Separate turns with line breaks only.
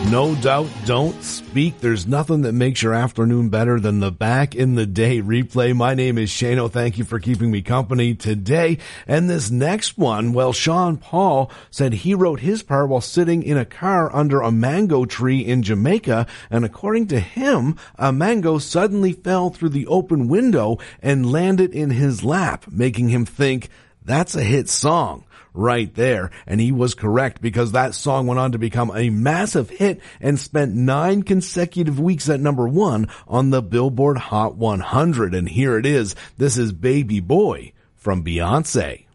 No doubt, don't speak. There's nothing that makes your afternoon better than the Back in the Day replay. My name is Shano. Thank you for keeping me company today. And this next one, well, Sean Paul said he wrote his part while sitting in a car under a mango tree in Jamaica. And according to him, a mango suddenly fell through the open window and landed in his lap, making him think that's a hit song. Right there. And he was correct, because that song went on to become a massive hit and spent 9 consecutive weeks at number 1 on the Billboard Hot 100. And here it is. This is Baby Boy from Beyonce.